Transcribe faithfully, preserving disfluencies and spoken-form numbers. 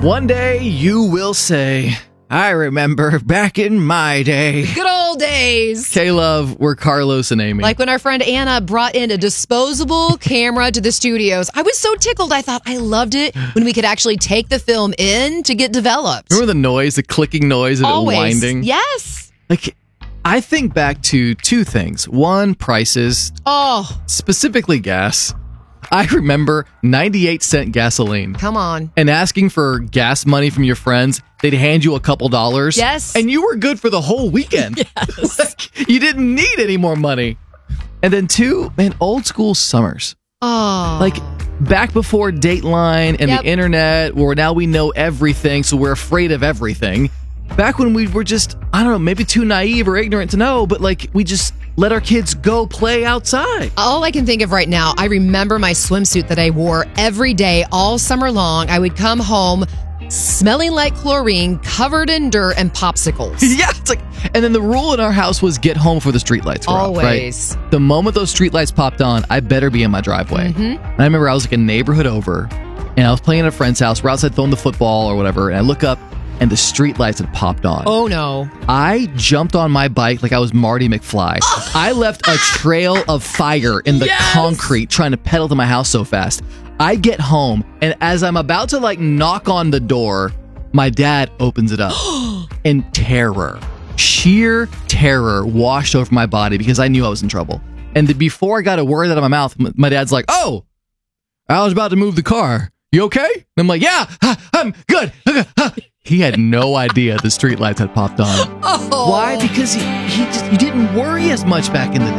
One day you will say, I remember back in my day. Good old days. K-Love, we're Carlos and Amy. Like when our friend Anna brought in a disposable camera to the studios. I was so tickled. I thought I loved it when we could actually take the film in to get developed. Remember the noise, the clicking noise of Always. it winding? Yes. Like, I think back to two things. One, prices, Oh, specifically gas. I remember ninety-eight cent gasoline. come on. And asking for gas money from your friends, they'd hand you a couple dollars. Yes. And you were good for the whole weekend. Yes. Like, you didn't need any more money. And then two, man, old school summers. Oh. Like back before Dateline and Yep. the internet, where now we know everything, so we're afraid of everything. Back when we were just, I don't know, maybe too naive or ignorant to know, but like we just let our kids go play outside. All I can think of right now, I remember my swimsuit that I wore every day all summer long. I would come home smelling like chlorine, covered in dirt and popsicles. Yeah, it's like, and then the rule in our house was get home before the streetlights were Always. up, right? The moment those streetlights popped on, I better be in my driveway. Mm-hmm. And I remember I was like a neighborhood over, and I was playing at a friend's house. We're outside throwing the football or whatever, and I look up, and the streetlights had popped on. Oh, no. I jumped on my bike like I was Marty McFly. I left a trail of fire in the Yes! concrete trying to pedal to my house so fast. I get home, and as I'm about to like knock on the door, my dad opens it up. And terror, sheer terror washed over my body because I knew I was in trouble. And the, before I got a word out of my mouth, m- my dad's like, oh, I was about to move the car. You okay? And I'm like, yeah, I'm good. He had no idea the streetlights had popped on. Oh. Why? Because he, he just he didn't worry as much back in the day.